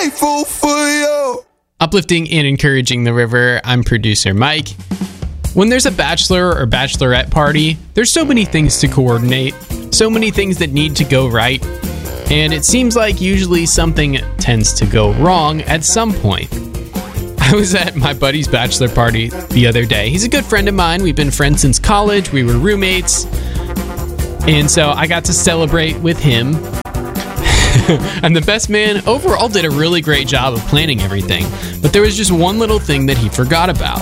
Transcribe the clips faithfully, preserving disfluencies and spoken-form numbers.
grateful for you. Uplifting and encouraging the river, I'm producer Mike. When there's a bachelor or bachelorette party, there's so many things to coordinate, so many things that need to go right, and it seems like usually something tends to go wrong at some point. I was at my buddy's bachelor party the other day. He's a good friend of mine. We've been friends since college. We were roommates. And so I got to celebrate with him. And the best man overall did a really great job of planning everything. But there was just one little thing that he forgot about.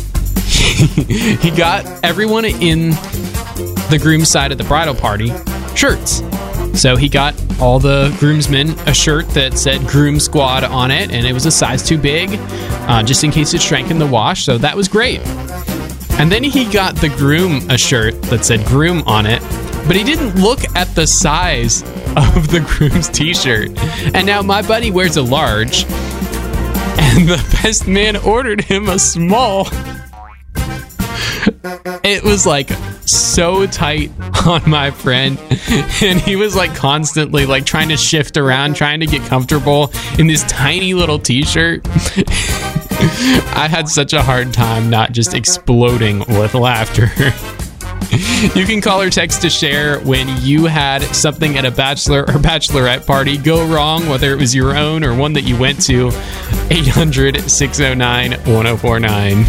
He got everyone in the groom's side of the bridal party shirts. So he got all the groomsmen a shirt that said Groom Squad on it, and it was a size too big, uh, just in case it shrank in the wash, so that was great. And then he got the groom a shirt that said Groom on it, but he didn't look at the size of the groom's t-shirt. And now my buddy wears a large, and the best man ordered him a small. It was like so tight on my friend, and he was like constantly like trying to shift around, trying to get comfortable in this tiny little t-shirt. I had such a hard time not just exploding with laughter. You can call or text to share when you had something at a bachelor or bachelorette party go wrong, whether it was your own or one that you went to. eight hundred, six oh nine, one oh four nine.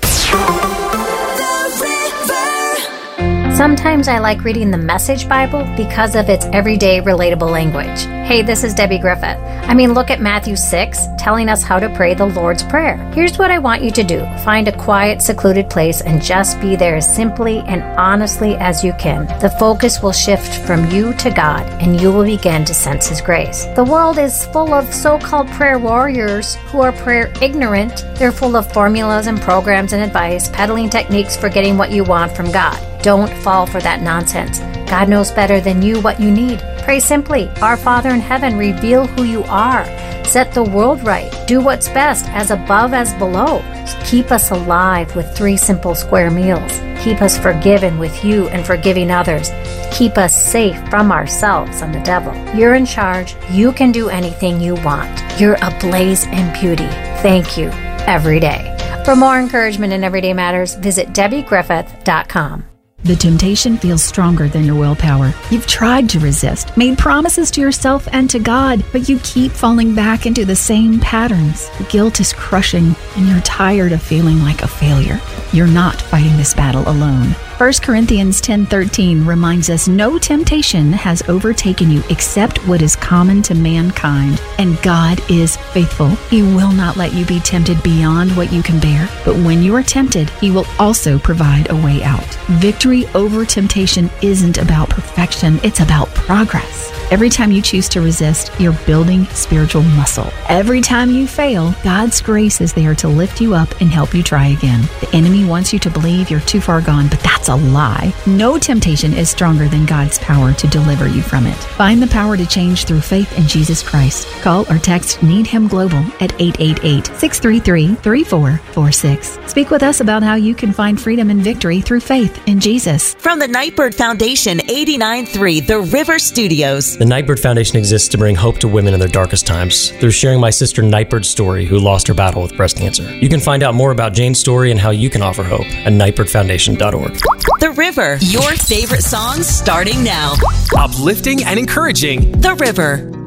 Sometimes I like reading the Message Bible because of its everyday relatable language. Hey, this is Debbie Griffith. I mean, look at Matthew six, telling us how to pray the Lord's Prayer. Here's what I want you to do. Find a quiet, secluded place and just be there as simply and honestly as you can. The focus will shift from you to God, and you will begin to sense His grace. The world is full of so-called prayer warriors who are prayer ignorant. They're full of formulas and programs and advice, peddling techniques for getting what you want from God. Don't fall for that nonsense. God knows better than you what you need. Pray simply. Our Father in heaven, reveal who you are. Set the world right. Do what's best, as above as below. Keep us alive with three simple square meals. Keep us forgiven with you and forgiving others. Keep us safe from ourselves and the devil. You're in charge. You can do anything you want. You're ablaze in beauty. Thank you every day. For more encouragement in Everyday Matters, visit debbie griffith dot com. The temptation feels stronger than your willpower. You've tried to resist, made promises to yourself and to God, but you keep falling back into the same patterns. The guilt is crushing, and you're tired of feeling like a failure. You're not fighting this battle alone. First Corinthians ten thirteen reminds us no temptation has overtaken you except what is common to mankind, and God is faithful. He will not let you be tempted beyond what you can bear, but when you are tempted, He will also provide a way out. Victory over temptation isn't about perfection, it's about progress. Every time you choose to resist, you're building spiritual muscle. Every time you fail, God's grace is there to lift you up and help you try again. The enemy wants you to believe you're too far gone, but that's a lie. No temptation is stronger than God's power to deliver you from it. Find the power to change through faith in Jesus Christ. Call or text Need Him Global at eight eight eight, six three three, three four four six. Speak with us about how you can find freedom and victory through faith in Jesus. From the Nightbird Foundation, eighty-nine point three The River Studios. The Nightbird Foundation exists to bring hope to women in their darkest times through sharing my sister Nightbird's story, who lost her battle with breast cancer. You can find out more about Jane's story and how you can offer hope at nightbird foundation dot org. The River, your favorite songs starting now. Uplifting and encouraging. The River.